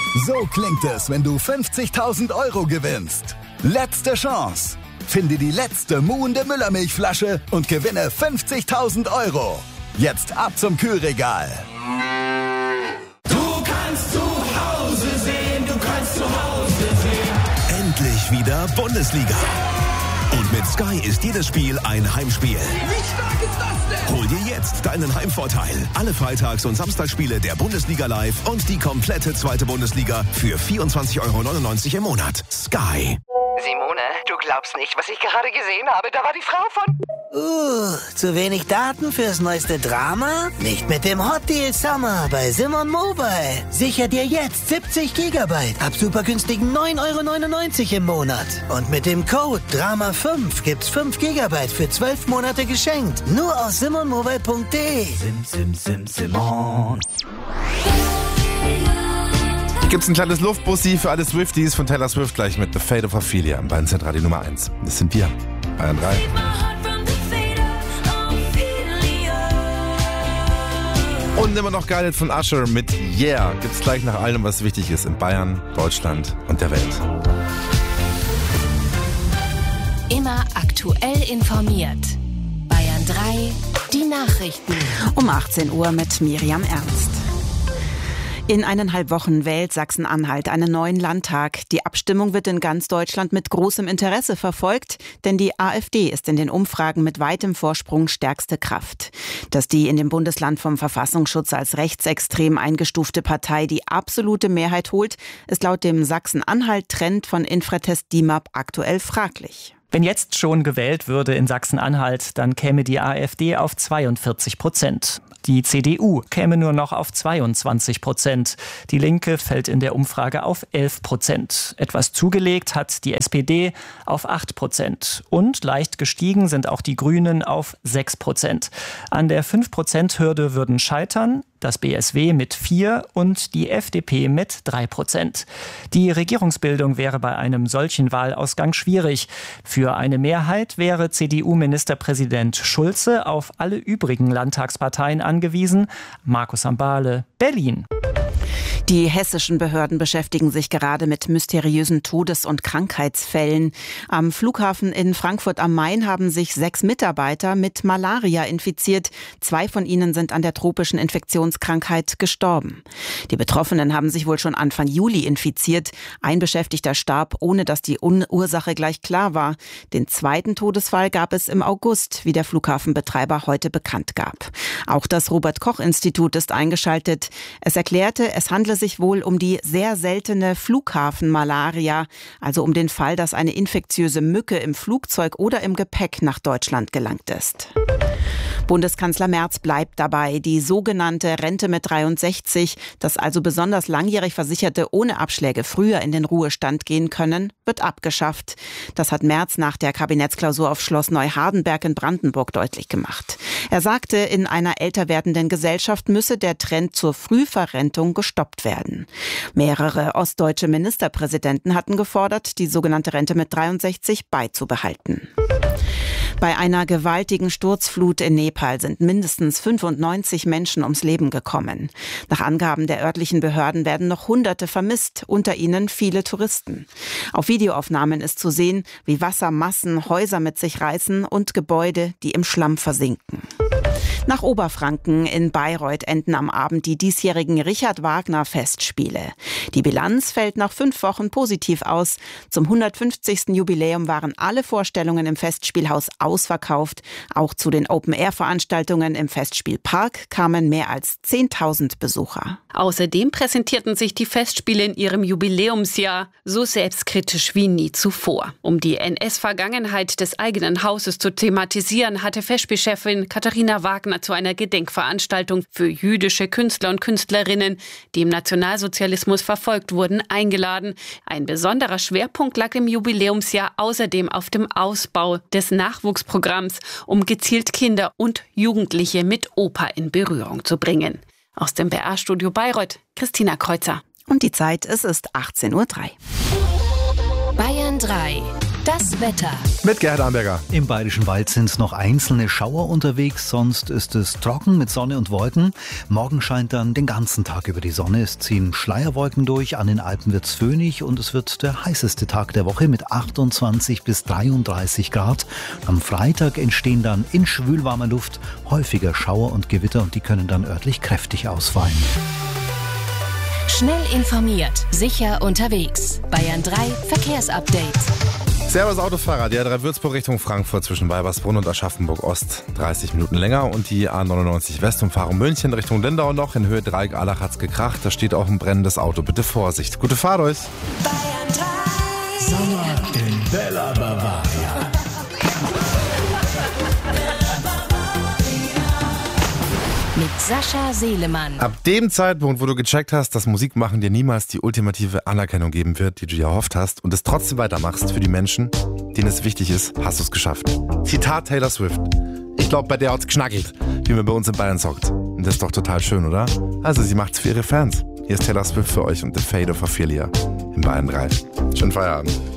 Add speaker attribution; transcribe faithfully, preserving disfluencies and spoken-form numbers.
Speaker 1: So klingt es, wenn du fünfzigtausend Euro gewinnst. Letzte Chance. Finde die letzte muhende Müllermilchflasche und gewinne fünfzigtausend Euro. Jetzt ab zum Kühlregal.
Speaker 2: Du kannst zu Hause sehen, du kannst zu Hause sehen.
Speaker 3: Endlich wieder Bundesliga. Und mit Sky ist jedes Spiel ein Heimspiel.
Speaker 2: Wie stark ist das denn?
Speaker 3: Hol dir jetzt deinen Heimvorteil. Alle Freitags- und Samstagsspiele der Bundesliga live und die komplette zweite Bundesliga für vierundzwanzig Euro neunundneunzig im Monat. Sky.
Speaker 4: Simone, du glaubst nicht, was ich gerade gesehen habe. Da war die Frau von...
Speaker 5: Uh, zu wenig Daten fürs neueste Drama? Nicht mit dem Hot Deal Summer bei Simon Mobile. Sicher dir jetzt siebzig Gigabyte ab super günstigen neun Euro neunundneunzig im Monat. Und mit dem Code Drama fünf gibt's fünf Gigabyte für zwölf Monate geschenkt. Nur auf simon mobile punkt de.
Speaker 6: Sim, sim, sim, Simon.
Speaker 7: Hier gibt's ein kleines Luftbussi für alle Swifties von Taylor Swift gleich mit The Fate of Ophelia. Bayern Zentrale Nummer eins. Das sind wir. Bayern drei. Und immer noch geil von Usher mit Yeah. Gibt's gleich nach allem, was wichtig ist in Bayern, Deutschland und der Welt.
Speaker 8: Immer aktuell informiert. Bayern drei, die Nachrichten.
Speaker 9: Um achtzehn Uhr mit Miriam Ernst. In eineinhalb Wochen wählt Sachsen-Anhalt einen neuen Landtag. Die Abstimmung wird in ganz Deutschland mit großem Interesse verfolgt, denn die AfD ist in den Umfragen mit weitem Vorsprung stärkste Kraft. Dass die in dem Bundesland vom Verfassungsschutz als rechtsextrem eingestufte Partei die absolute Mehrheit holt, ist laut dem Sachsen-Anhalt-Trend von Infratest D I M A P aktuell fraglich.
Speaker 10: Wenn jetzt schon gewählt würde in Sachsen-Anhalt, dann käme die AfD auf zweiundvierzig Prozent. Die C D U käme nur noch auf zweiundzwanzig Prozent. Die Linke fällt in der Umfrage auf elf Prozent. Etwas zugelegt hat die S P D auf acht Prozent. Und leicht gestiegen sind auch die Grünen auf sechs Prozent. An der fünf Prozent Hürde würden scheitern das B S W mit vier und die F D P mit drei Prozent. Die Regierungsbildung wäre bei einem solchen Wahlausgang schwierig. Für eine Mehrheit wäre C D U-Ministerpräsident Schulze auf alle übrigen Landtagsparteien angewiesen. Markus Sambale, Berlin.
Speaker 9: Die hessischen Behörden beschäftigen sich gerade mit mysteriösen Todes- und Krankheitsfällen. Am Flughafen in Frankfurt am Main haben sich sechs Mitarbeiter mit Malaria infiziert. Zwei von ihnen sind an der tropischen Infektionskrankheit gestorben. Die Betroffenen haben sich wohl schon Anfang Juli infiziert. Ein Beschäftigter starb, ohne dass die Ursache gleich klar war. Den zweiten Todesfall gab es im August, wie der Flughafenbetreiber heute bekannt gab. Auch das Robert-Koch-Institut ist eingeschaltet. Es erklärte, es handle sich wohl um die sehr seltene Flughafenmalaria, also um den Fall, dass eine infektiöse Mücke im Flugzeug oder im Gepäck nach Deutschland gelangt ist. Bundeskanzler Merz bleibt dabei. Die sogenannte Rente mit dreiundsechzig, dass also besonders langjährig Versicherte ohne Abschläge früher in den Ruhestand gehen können, wird abgeschafft. Das hat Merz nach der Kabinettsklausur auf Schloss Neuhardenberg in Brandenburg deutlich gemacht. Er sagte, in einer älter werdenden Gesellschaft müsse der Trend zur Frühverrentung gestoppt werden. Mehrere ostdeutsche Ministerpräsidenten hatten gefordert, die sogenannte Rente mit dreiundsechzig beizubehalten. Bei einer gewaltigen Sturzflut in Nepal sind mindestens fünfundneunzig Menschen ums Leben gekommen. Nach Angaben der örtlichen Behörden werden noch Hunderte vermisst, unter ihnen viele Touristen. Auf Videoaufnahmen ist zu sehen, wie Wassermassen Häuser mit sich reißen und Gebäude, die im Schlamm versinken. Nach Oberfranken in Bayreuth enden am Abend die diesjährigen Richard-Wagner-Festspiele. Die Bilanz fällt nach fünf Wochen positiv aus. Zum hundertfünfzigsten Jubiläum waren alle Vorstellungen im Festspielhaus ausverkauft. Auch zu den Open-Air-Veranstaltungen im Festspielpark kamen mehr als zehntausend Besucher.
Speaker 11: Außerdem präsentierten sich die Festspiele in ihrem Jubiläumsjahr so selbstkritisch wie nie zuvor. Um die N S-Vergangenheit des eigenen Hauses zu thematisieren, hatte Festspielchefin Katharina Wagner zu einer Gedenkveranstaltung für jüdische Künstler und Künstlerinnen, die im Nationalsozialismus verfolgt wurden, eingeladen. Ein besonderer Schwerpunkt lag im Jubiläumsjahr außerdem auf dem Ausbau des Nachwuchsprogramms, um gezielt Kinder und Jugendliche mit Oper in Berührung zu bringen. Aus dem B R-Studio Bayreuth, Christina Kreuzer.
Speaker 9: Und die Zeit, es ist achtzehn Uhr drei.
Speaker 8: Bayern drei. Das Wetter.
Speaker 7: Mit Gerhard Amberger.
Speaker 6: Im Bayerischen Wald sind noch einzelne Schauer unterwegs, sonst ist es trocken mit Sonne und Wolken. Morgen scheint dann den ganzen Tag über die Sonne. Es ziehen Schleierwolken durch, an den Alpen wird's föhnig und es wird der heißeste Tag der Woche mit achtundzwanzig bis dreiunddreißig Grad. Am Freitag entstehen dann in schwülwarmer Luft häufiger Schauer und Gewitter und die können dann örtlich kräftig ausfallen.
Speaker 8: Schnell informiert, sicher unterwegs. Bayern drei Verkehrsupdate.
Speaker 7: Servus Autofahrer, die A drei Würzburg Richtung Frankfurt zwischen Weibersbrunn und Aschaffenburg Ost dreißig Minuten länger und die A neunundneunzig West Umfahrung München Richtung Lindau noch in Höhe Dreieck-Allach hat's gekracht. Da steht auch ein brennendes Auto. Bitte Vorsicht. Gute Fahrt euch.
Speaker 8: Bayern drei.
Speaker 2: Sommer in Bella Bavaria.
Speaker 8: Mit Sascha Seelemann.
Speaker 7: Ab dem Zeitpunkt, wo du gecheckt hast, dass Musikmachen dir niemals die ultimative Anerkennung geben wird, die du dir erhofft hast und es trotzdem weitermachst für die Menschen, denen es wichtig ist, hast du es geschafft. Zitat Taylor Swift. Ich glaube, bei der hat's knackelt, wie man bei uns in Bayern sagt. Und das ist doch total schön, oder? Also sie macht's für ihre Fans. Hier ist Taylor Swift für euch und The Fate of Ophelia in Bayern drei. Schönen Feierabend.